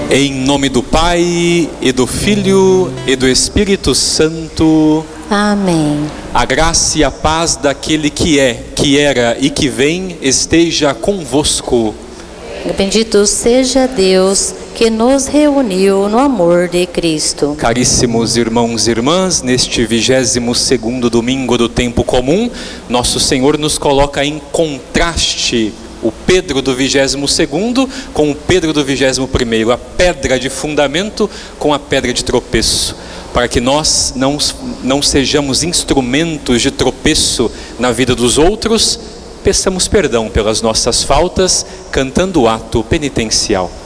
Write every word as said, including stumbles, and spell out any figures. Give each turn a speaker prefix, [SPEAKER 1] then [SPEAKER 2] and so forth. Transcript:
[SPEAKER 1] Em nome do Pai, e do Filho, e do Espírito Santo.
[SPEAKER 2] Amém.
[SPEAKER 1] A graça e a paz daquele que é, que era e que vem, esteja convosco.
[SPEAKER 2] Bendito seja Deus que nos reuniu no amor de Cristo.
[SPEAKER 1] Caríssimos irmãos e irmãs, neste vigésimo segundo domingo do tempo comum, nosso Senhor nos coloca em contraste o Pedro do vigésimo segundo com o Pedro do vigésimo primeiro, a pedra de fundamento com a pedra de tropeço, para que nós não, não sejamos instrumentos de tropeço na vida dos outros. Peçamos perdão pelas nossas faltas, cantando o ato penitencial.